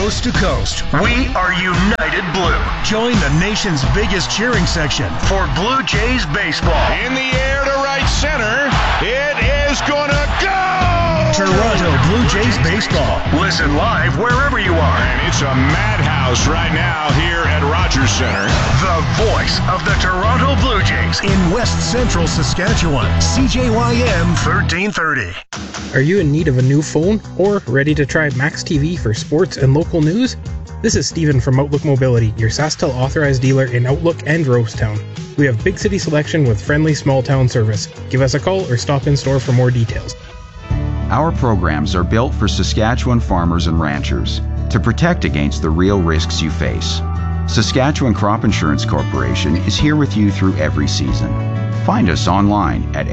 coast to coast. We are United Blue. Join the nation's biggest cheering section for Blue Jays baseball. In the air to right center. It is gonna go! Toronto Blue Jays baseball. Listen live wherever you are. And it's a madhouse right now here at Rogers Center. The voice of the Toronto Blue Jays in West Central Saskatchewan. CJYM 1330. Are you in need of a new phone or ready to try Max TV for sports and local news? This is Steven from Outlook Mobility, your SaskTel authorized dealer in Outlook and Rosetown. We have big city selection with friendly small town service. Give us a call or stop in store for more details. Our programs are built for Saskatchewan farmers and ranchers to protect against the real risks you face. Saskatchewan Crop Insurance Corporation is here with you through every season. Find us online at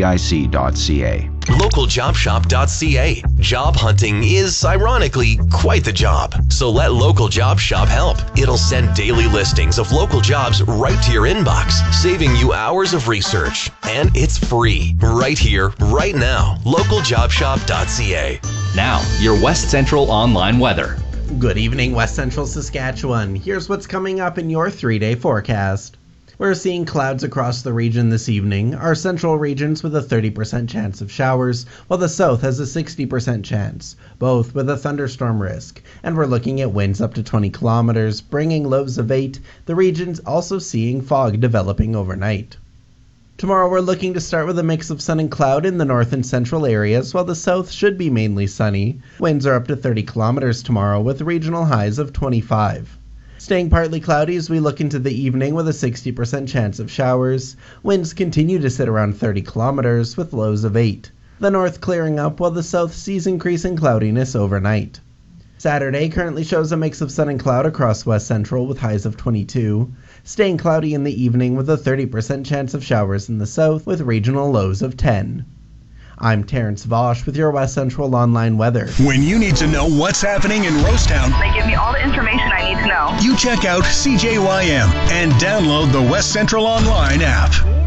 scic.ca. LocalJobShop.ca. Job hunting is, ironically, quite the job. So let Local Job Shop help. It'll send daily listings of local jobs right to your inbox, saving you hours of research. And it's free, right here, right now. LocalJobShop.ca. Now, your West Central online weather. Good evening, West Central Saskatchewan. Here's what's coming up in your 3-day forecast. We're seeing clouds across the region this evening. Our central regions with a 30% chance of showers, while the south has a 60% chance, both with a thunderstorm risk. And we're looking at winds up to 20 kilometers, bringing lows of 8. The region's also seeing fog developing overnight. Tomorrow we're looking to start with a mix of sun and cloud in the north and central areas, while the south should be mainly sunny. Winds are up to 30 kilometers tomorrow with regional highs of 25. Staying partly cloudy as we look into the evening with a 60% chance of showers. Winds continue to sit around 30 kilometers with lows of 8. The north clearing up while the south sees increasing cloudiness overnight. Saturday currently shows a mix of sun and cloud across West Central with highs of 22. Staying cloudy in the evening with a 30% chance of showers in the south with regional lows of 10. I'm Terrence Vosch with your West Central online weather. When you need to know what's happening in Rosetown, they give me all the information I need to know. You check out CJYM and download the West Central Online app.